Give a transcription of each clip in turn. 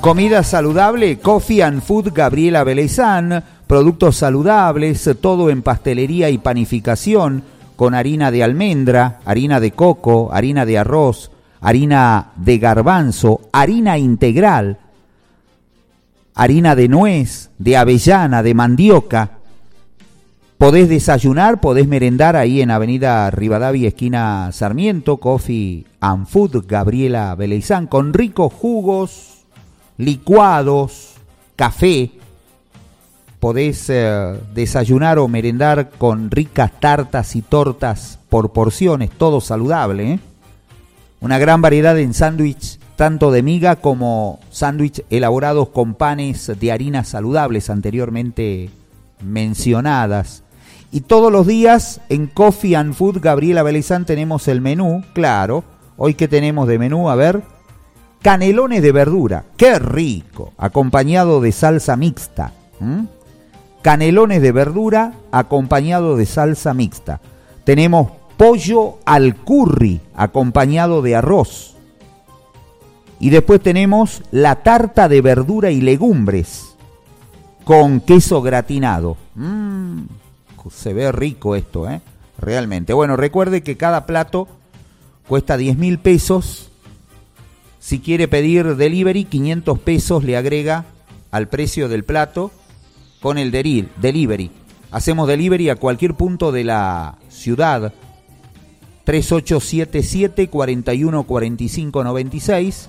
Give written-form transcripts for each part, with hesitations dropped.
Comida saludable, Coffee and Food Gabriela Beleizán, productos saludables, todo en pastelería y panificación, con harina de almendra, harina de coco, harina de arroz, harina de garbanzo, harina integral, harina de nuez, de avellana, de mandioca. Podés desayunar, podés merendar ahí en Avenida Rivadavia, esquina Sarmiento, Coffee and Food Gabriela Beleizán, con ricos jugos, licuados, café. Podés desayunar o merendar con ricas tartas y tortas por porciones, todo saludable, ¿eh? Una gran variedad en sándwich, tanto de miga como sándwich elaborados con panes de harinas saludables anteriormente mencionadas. Y todos los días en Coffee and Food Gabriela Beleizán tenemos el menú, claro. Hoy, ¿qué tenemos de menú? A ver, canelones de verdura, ¡qué rico! Acompañado de salsa mixta. Canelones de verdura acompañado de salsa mixta. Tenemos pollo al curry acompañado de arroz. Y después tenemos la tarta de verdura y legumbres con queso gratinado. Se ve rico esto, realmente. Bueno, recuerde que cada plato cuesta 10.000 pesos. Si quiere pedir delivery, 500 pesos le agrega al precio del plato con el delivery. Hacemos delivery a cualquier punto de la ciudad. 3877 41 45 96,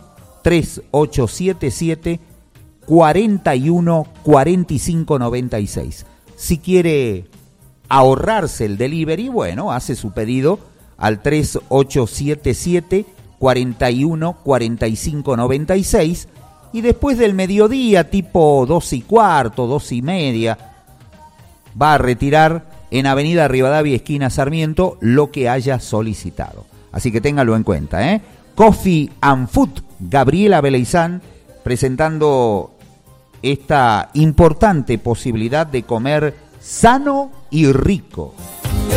3877 41 45 96. Si quiere ahorrarse el delivery, bueno, hace su pedido al 3877 41 45 96 y después del mediodía, tipo 2:15, 2:30, va a retirar en Avenida Rivadavia, esquina Sarmiento, lo que haya solicitado. Así que téngalo en cuenta, ¿eh? Coffee and Food Gabriela Beleizán, presentando esta importante posibilidad de comer sano y rico.